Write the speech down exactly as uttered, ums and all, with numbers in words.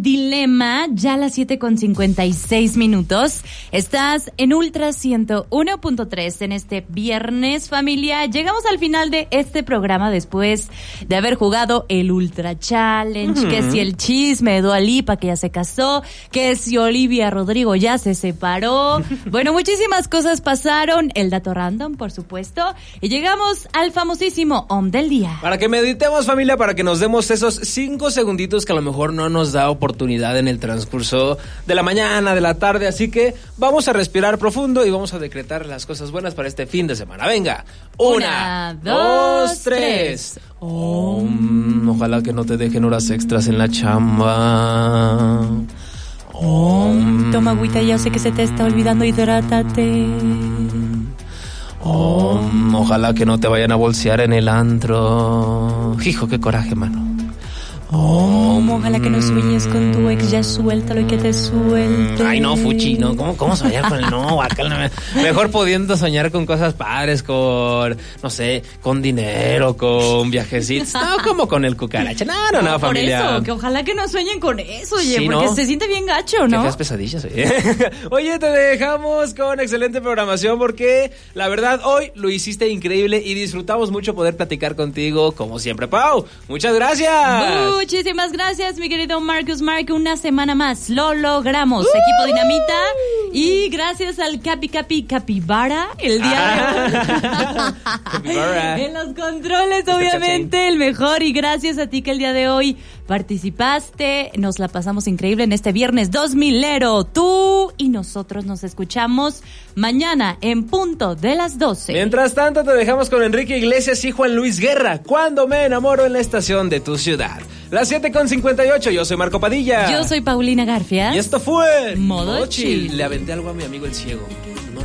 en Dilema, ya a las siete con cincuenta y seis minutos. Estás en Ultra ciento uno punto tres en este viernes, familia. Llegamos al final de este programa después de haber jugado el Ultra Challenge, uh-huh. que si el chisme de Dua Lipa, que ya se casó, que si Olivia Rodrigo ya se separó. Bueno, muchísimas cosas pasaron. El dato random, por supuesto. Y llegamos al famosísimo Om del Día. Para que meditemos, familia, para que nos demos esos cinco segunditos que a lo mejor no nos da oportunidad en el transcurso de la mañana, de la tarde. Así que vamos a respirar profundo y vamos a decretar las cosas buenas para este fin de semana. Venga, una, una dos, tres. Om. Ojalá que no te dejen horas extras en la chamba. Om. Toma agüita, ya sé que se te está olvidando, hidrátate. Om. Ojalá que no te vayan a bolsear en el antro. Hijo, qué coraje, mano. Om. Ojalá que no sueñes con tu ex, ya suéltalo y que te suelte. Ay, no, Fuchi, no, ¿cómo, cómo soñar con el no? Acá, mejor pudiendo soñar con cosas padres, con, no sé, con dinero, con viajecitos, no, como con el cucaracha. No, no, no, no familia. Por eso, que ojalá que no sueñen con eso, oye, sí, porque ¿no? se siente bien gacho, ¿no? Qué feas pesadillas, oye. Oye, te dejamos con excelente programación porque, la verdad, hoy lo hiciste increíble y disfrutamos mucho poder platicar contigo, como siempre, Pau. Muchas gracias. Muchísimas gracias, mi querido Marcus Mark. Una semana más lo logramos, uh, equipo Dinamita. Y gracias al Capi Capi Capibara el día de hoy. En los controles, obviamente, el mejor. Y gracias a ti que el día de hoy participaste. Nos la pasamos increíble en este viernes dos milero. Tú y nosotros nos escuchamos mañana en punto de las doce. Mientras tanto, te dejamos con Enrique Iglesias y Juan Luis Guerra. Cuando me enamoro en la estación de tu ciudad. Las siete con cincuenta y ocho, yo soy Marco Padilla. Yo soy Paulina Garfias. Y esto fue Modo Chill. Le aventé algo a mi amigo el ciego.